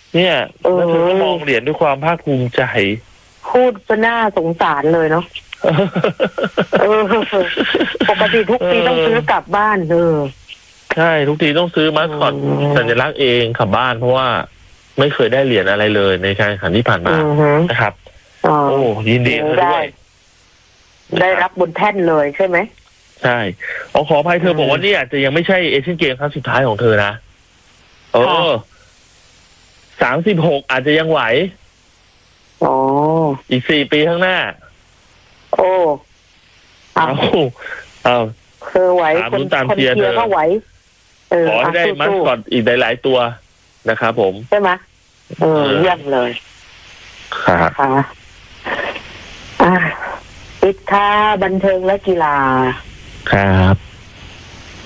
เนี่ยแล้วเธอก็มองเหรียญด้วยความภาคภูมิใจพูดก็น่าสงสารเลยเนาะปกติทุกปีต้องซื้อกลับบ้านใช่ทุกทีต้องซื้อมาสคอตสัญลักษณ์เองกลับบ้านเพราะว่าไม่เคยได้เหรียญอะไรเลยในการแข่งขันที่ผ่านมานะครับโอ้ยินดีด้วยได้รับบนแท่นเลยใช่ไหมใช่ขออภัยเธอบอกว่านี่อาจจะยังไม่ใช่เอเชียนเกมครั้งสุดท้ายของเธอนะ36อาจจะยังไหวอีก4 ปีข้างหน้าเธอไหวคนเชียร์ก็ไหวขอให้ได้มัสคอตอีกหลายๆตัวนะครับผมใช่ไหมเยี่ยมเลยค่ะปิดท่าบันเทิงและกีฬาครับ